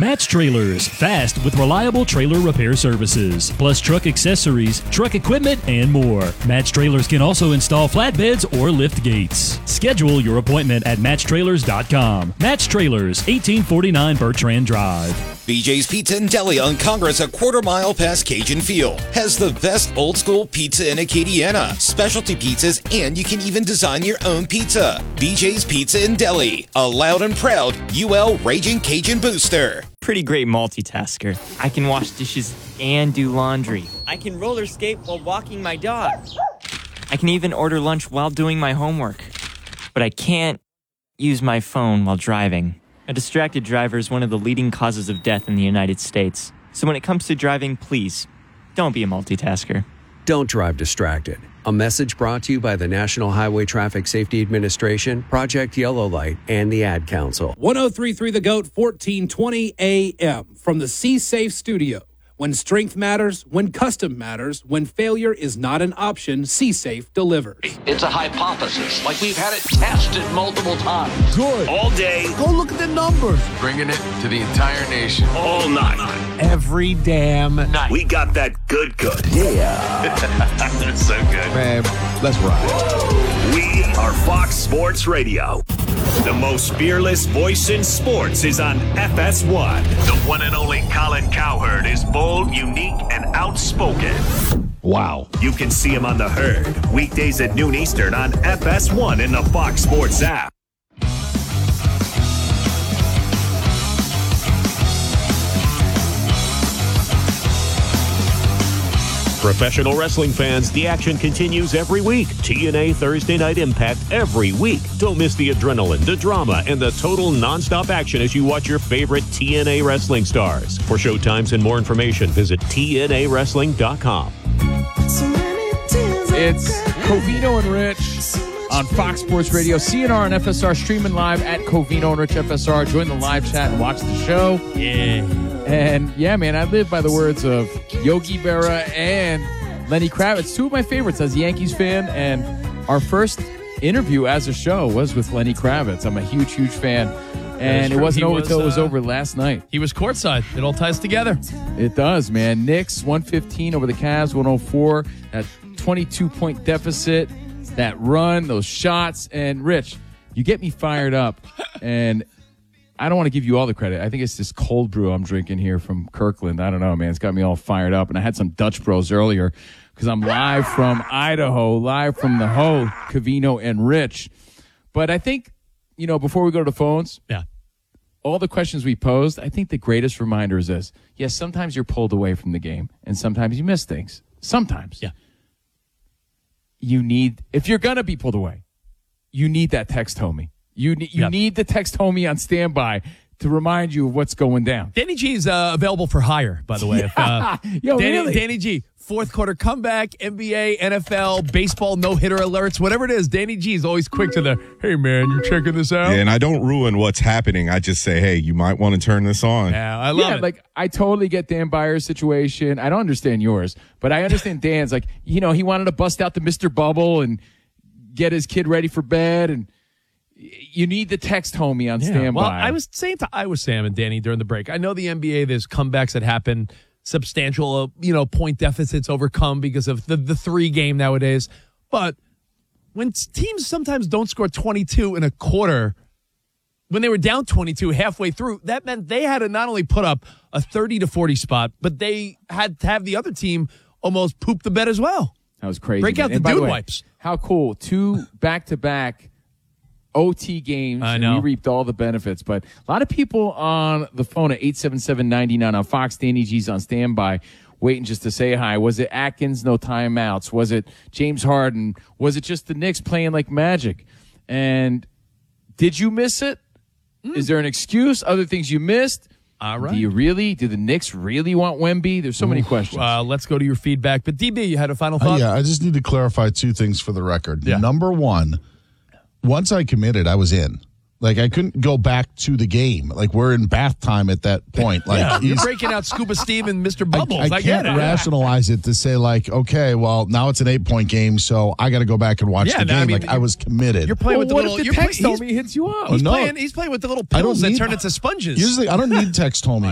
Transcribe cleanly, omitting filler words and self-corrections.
Matt's Trailers, fast with reliable trailer repair services, plus truck accessories, truck equipment, and more. Matt's Trailers can also install flatbeds or lift gates. Schedule your appointment at matchtrailers.com. Matt's Trailers, 1849 Bertrand Drive. BJ's Pizza and Deli on Congress, a quarter mile past Cajun Field, has the best old school pizza in Acadiana, specialty pizzas, and you can even design your own pizza. BJ's Pizza and Deli, a loud and proud UL Raging Cajun booster. Pretty great multitasker. I can wash dishes and do laundry. I can roller skate while walking my dog. I can even order lunch while doing my homework. But I can't use my phone while driving. A distracted driver is one of the leading causes of death in the United States. So when it comes to driving, please, don't be a multitasker. Don't drive distracted. A message brought to you by the National Highway Traffic Safety Administration, Project Yellow Light, and the Ad Council. 103.3 The GOAT, 1420 AM from the C-Safe studio. When strength matters, when custom matters, when failure is not an option, C-Safe delivers. It's a hypothesis, like we've had it tested multiple times. Good. All day. Go look at the numbers. Bringing it to the entire nation. All night. Every damn night. We got that good. Yeah. That's so good. Man, let's ride. We are Fox Sports Radio. The most fearless voice in sports is on FS1. The one and only Colin Cowherd is bold, unique, and outspoken. Wow. You can see him on The Herd, weekdays at noon Eastern on FS1 in the Fox Sports app. Professional wrestling fans, the action continues every week. TNA Thursday Night Impact every week. Don't miss the adrenaline, the drama, and the total nonstop action as you watch your favorite TNA wrestling stars. For showtimes and more information, visit TNAWrestling.com. It's Covino and Rich on Fox Sports Radio, CNR and FSR, streaming live at Covino and Rich FSR. Join the live chat and watch the show. Yeah. And yeah, man, I live by the words of Yogi Berra and Lenny Kravitz, two of my favorites as a Yankees fan. And our first interview as a show was with Lenny Kravitz. I'm a huge fan. And it wasn't over until it was over last night. He was courtside. It all ties together. It does, man. Knicks 115 over the Cavs 104. That 22-point deficit, that run, those shots. And Rich, you get me fired up. And I don't want to give you all the credit. I think it's this cold brew I'm drinking here from Kirkland. I don't know, man. It's got me all fired up. And I had some Dutch Bros earlier because I'm live from Idaho, live from the Ho, Covino and Rich. But I think, you know, before we go to the phones, all the questions we posed, I think the greatest reminder is this. Yes, sometimes you're pulled away from the game, and sometimes you miss things. Sometimes. Yeah. You need, if you're going to be pulled away, you need that text homie. You need the text homie on standby to remind you of what's going down. Danny G is available for hire, by the way. Really? Danny G, fourth quarter comeback, NBA, NFL, baseball, no-hitter alerts, whatever it is. Danny G is always quick to the, hey, man, you checking this out? Yeah, and I don't ruin what's happening. I just say, hey, you might want to turn this on. Yeah, I love it. Like, I totally get Dan Byers' situation. I don't understand yours, but I understand Dan's. Like, you know, he wanted to bust out the Mr. Bubble and get his kid ready for bed, and you need the text homie on standby. Well, I was saying to Iowa Sam and Danny during the break, I know the NBA, there's comebacks that happen, substantial, point deficits overcome because of the three game nowadays. But when teams sometimes don't score 22 in a quarter, when they were down 22 halfway through, that meant they had to not only put up a 30-40 spot, but they had to have the other team almost poop the bed as well. That was crazy. Break out the dude wipes. How cool. 2 back-to-back OT games. I know. And we reaped all the benefits. But a lot of people on the phone at 877-99 on Fox. Danny G's on standby, waiting just to say hi. Was it Atkins, no timeouts? Was it James Harden? Was it just the Knicks playing like magic? And did you miss it? Is there an excuse? Other things you missed? All right. Do the Knicks really want Wemby? There's so many questions. Let's go to your feedback. But DB, you had a final thought? I just need to clarify 2 things for the record. Yeah. Number one, once I committed, I was in. Like, I couldn't go back to the game. Like, we're in bath time at that point. Like, you're breaking out Scuba Steve and Mr. Bubbles. I can't rationalize it to say, like, okay, well, now it's an 8-point game, so I got to go back and watch the game. I was committed. You're playing with the little. If the text homie hits you up? He's playing with the little pills that turn into sponges. Usually, I don't need text homie.